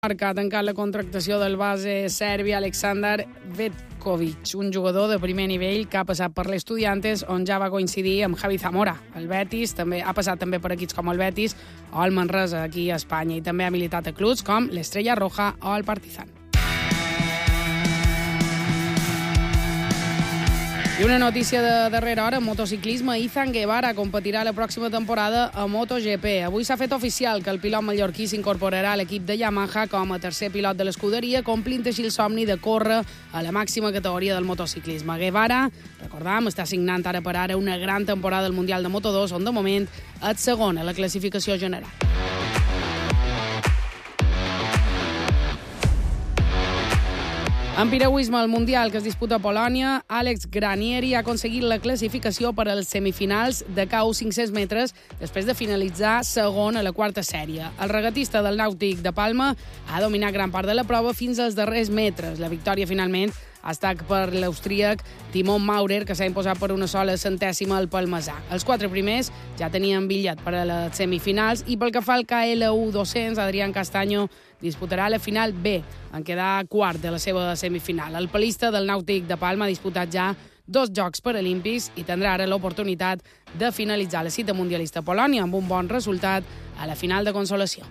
Ha tancat la contractació del base serbi Aleksandar Vetkovic, un jugador de primer nivell que ha passat per l'Estudiantes, on ja va coincidir amb Javi Zamora. El Betis també ha passat també per equips com el Betis o el Manresa aquí a Espanya, i també ha militat a clubs com l'Estrella Roja o el Partizan. I una notícia de darrera hora, en motociclisme, Izan Guevara competirà la pròxima temporada a MotoGP. Avui s'ha fet oficial que el pilot mallorquí s'incorporarà a l'equip de Yamaha com a tercer pilot de l'escuderia, complint així el somni de córrer a la màxima categoria del motociclisme. Guevara, recordam, està signant ara per ara una gran temporada al Mundial de Moto2, on de moment és segon a la classificació general. En piragüisme al Mundial que es disputa a Polònia, Àlex Granieri ha aconseguit la classificació per als semifinals de KU 500 metres després de finalitzar segon a la quarta sèrie. El regatista del Nàutic de Palma ha dominat gran part de la prova fins als darrers metres. La victòria finalment ha estat per l'austríac Timon Maurer, que s'ha imposat per una sola centèsima al palmesà. Els quatre primers ja tenien bitllet per a les semifinals, i pel que fa al KLU 200, Adrián Castaño disputarà la final B, en quedar quart de la seva semifinal. El palista del Nàutic de Palma ha disputat ja 2 Jocs Paralímpics i tindrà ara l'oportunitat de finalitzar la cita mundialista a Polònia amb un bon resultat a la final de consolació.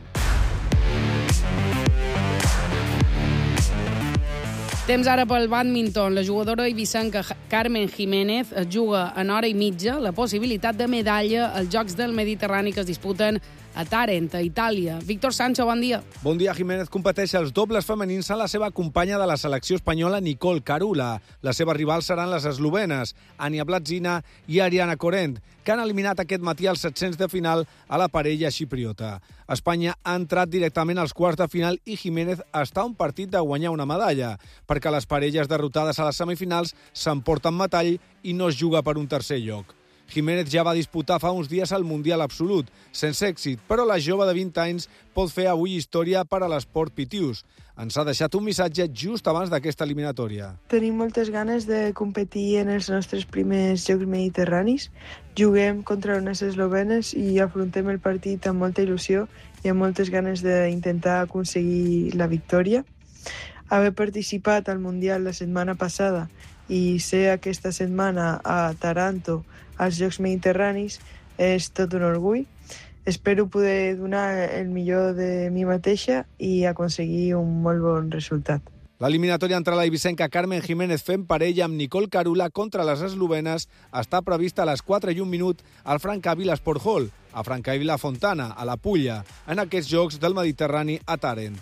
Temps ara pel bàdminton. La jugadora eivissenca Carmen Jiménez juga en hora i mitja la possibilitat de medalla als Jocs del Mediterrani que es disputen a Tàrent, a Itàlia. Víctor Sancho, bon dia. Bon dia. Jiménez competeix als dobles femenins amb la seva companya de la selecció espanyola, Nicole Carula. Les seves rivals seran les eslovenes, Ania Blatzina i Ariana Corent, que han eliminat aquest matí als 700 de final a la parella xipriota. Espanya ha entrat directament als quarts de final i Jiménez està a un partit de guanyar una medalla, perquè les parelles derrotades a les semifinals s'emporten metall i no es juga per un tercer lloc. Jiménez ja va disputar fa uns dies el Mundial Absolut, sense èxit, però la jove de 20 anys pot fer avui història per a l'esport pitius. Ens ha deixat un missatge just abans d'aquesta eliminatòria. Tenim moltes ganes de competir en els nostres primers Jocs Mediterranis. Juguem contra unes eslovenes i afrontem el partit amb molta il·lusió i amb moltes ganes d'intentar aconseguir la victòria. Haver participat al Mundial la setmana passada i ser aquesta setmana a Taranto als Jocs Mediterranis és tot un orgull. Espero poder donar el millor de mi mateixa i aconseguir un molt bon resultat. L'eliminatòria entre la eivissenca Carmen Jiménez fent parella amb Nicole Carula contra les eslovenes està prevista a les 4:01 al Francavila Sport Hall, a Francavila Fontana, a la Pulla, en aquests Jocs del Mediterrani a Tàrent.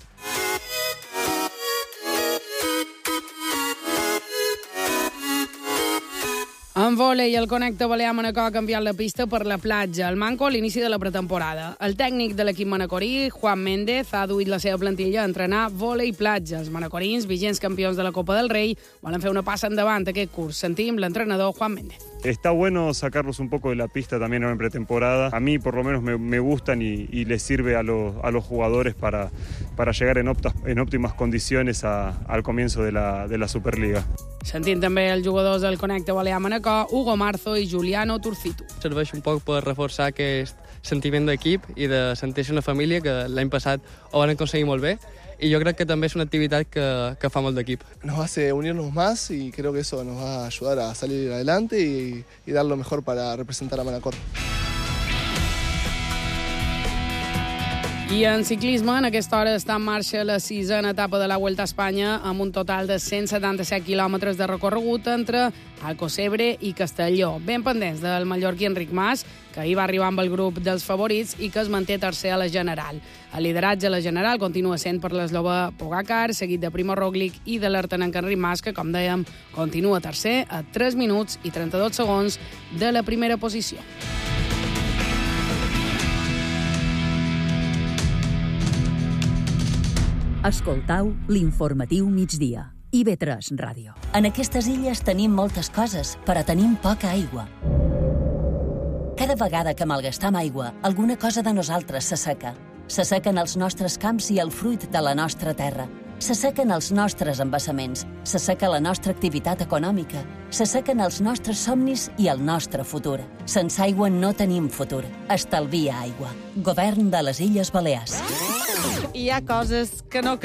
En vòlei, el Connecte Balear Manacor ha canviat la pista per la platja. El Manco a l'inici de la pretemporada. El tècnic de l'equip manacorí, Juan Méndez, ha duit la seva plantilla a entrenar vòlei platja. Els manacorins, vigents campions de la Copa del Rei, volen fer una passa endavant aquest curs. Sentim l'entrenador Juan Méndez. Está bueno sacarlos un poco de la pista también en pretemporada. A mí por lo menos me gustan y les sirve a los jugadores para llegar en óptimas condiciones al comienzo de la Superliga. Sentim també els jugadors del Connecte Balear Manacor, Hugo Marzo i Juliano Turcitu. Serveix un poc per reforçar aquest sentiment d'equip i de sentir-se una família que l'any passat ho van aconseguir molt bé. Y yo creo que también es una actividad que fa molt d'equip. Nos hace unirnos más y creo que eso nos va a ayudar a salir adelante y dar lo mejor para representar a Manacor. I en ciclisme, en aquesta hora està en marxa la 6a etapa de la Vuelta a Espanya amb un total de 177 quilòmetres de recorregut entre Alcocebre i Castelló. Ben pendents del mallorquí Enric Mas, que ahir va arribar amb el grup dels favorits i que es manté tercer a la General. El lideratge a la General continua sent per l'eslova Pogacar, seguit de Primo Roglic i de l'artenenc Enric Mas, que, com dèiem, continua tercer a 3 minuts i 32 segons de la primera posició. Escoltau l'informatiu migdia. IB3 Ràdio. En aquestes illes tenim moltes coses, però tenim poca aigua. Cada vegada que malgastam aigua, alguna cosa de nosaltres s'asseca. S'assequen els nostres camps i el fruit de la nostra terra. S'assequen els nostres embassaments. S'asseca la nostra activitat econòmica. S'assequen els nostres somnis i el nostre futur. Sense aigua no tenim futur. Estalvia aigua. Govern de les Illes Balears. Hi ha coses que no